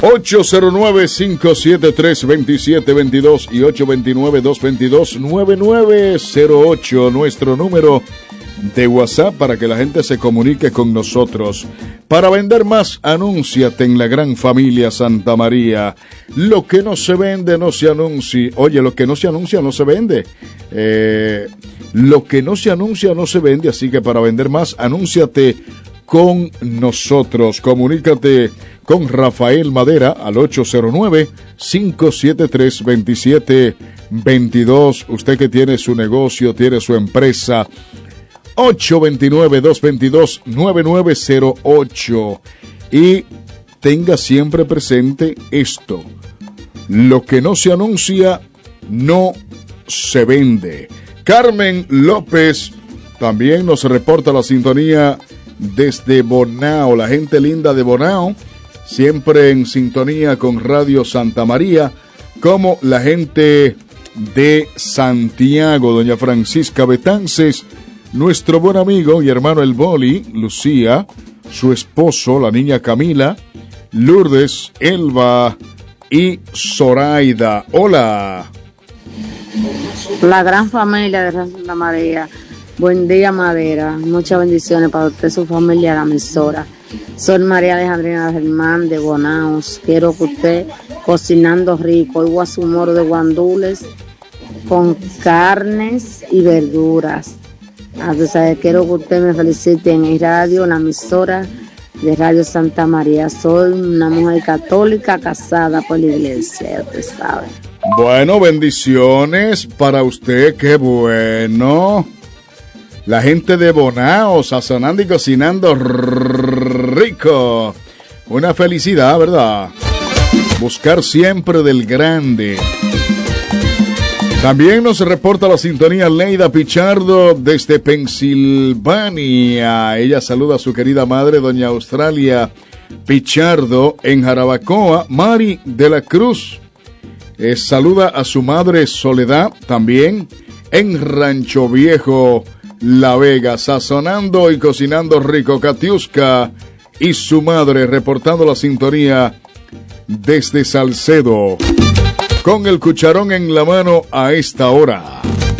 809-573-2722 y 829-222-9908, nuestro número de WhatsApp para que la gente se comunique con nosotros. Para vender más, anúnciate en la gran familia Santa María. Lo que no se vende no se anuncia. Oye, lo que no se anuncia no se vende. Lo que no se anuncia no se vende, así que para vender más, anúnciate con nosotros. Comunícate con Rafael Madera al 809-573-2722. Usted que tiene su negocio, tiene su empresa. 829-222-9908. Y tenga siempre presente esto: lo que no se anuncia no se vende. Carmen López también nos reporta la sintonía desde Bonao. La gente linda de Bonao, siempre en sintonía con Radio Santa María, como la gente de Santiago, doña Francisca Betances, nuestro buen amigo y hermano El Boli, Lucía, su esposo, la niña Camila, Lourdes, Elba y Zoraida. Hola. La gran familia de Santa María. Buen día, Madera. Muchas bendiciones para usted, su familia, la emisora. Soy María Alejandrina Germán de Bonaos. Quiero que usted, cocinando rico, oiga su moro de guandules con carnes y verduras. Entonces, quiero que usted me felicite en el radio, la emisora de Radio Santa María. Soy una mujer católica casada por la iglesia, usted sabe. Bueno, bendiciones para usted, qué bueno. La gente de Bonao, sazonando y cocinando rico. Una felicidad, ¿verdad? Buscar siempre del grande. También nos reporta la sintonía Leida Pichardo desde Pensilvania. Ella saluda a su querida madre, doña Australia Pichardo, en Jarabacoa. Mari de la Cruz saluda a su madre Soledad, también en Rancho Viejo, La Vega, sazonando y cocinando rico. Katiuska y su madre reportando la sintonía desde Salcedo, con el cucharón en la mano a esta hora.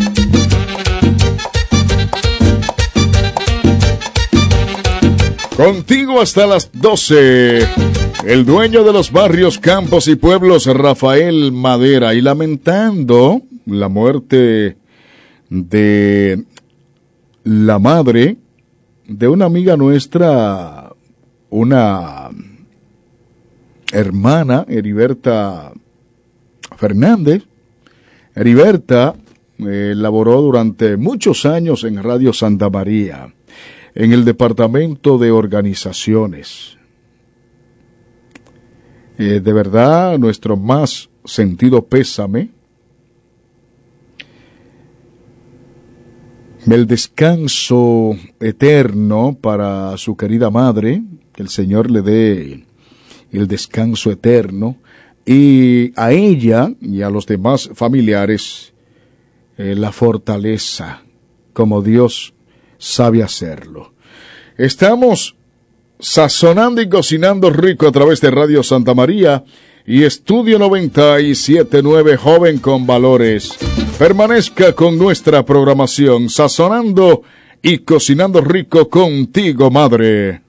Contigo hasta las 12. El dueño de los barrios, campos y pueblos, Rafael Madera, y lamentando la muerte de la madre de una amiga nuestra, una hermana, Heriberta Fernández. Heriberta laboró durante muchos años en Radio Santa María, en el departamento de organizaciones. De verdad, nuestro más sentido pésame. El descanso eterno para su querida madre, que el Señor le dé el descanso eterno, y a ella y a los demás familiares la fortaleza, como Dios sabe hacerlo. Estamos sazonando y cocinando rico a través de Radio Santa María y Estudio 97.9, joven con valores. Permanezca con nuestra programación, sazonando y cocinando rico contigo, madre.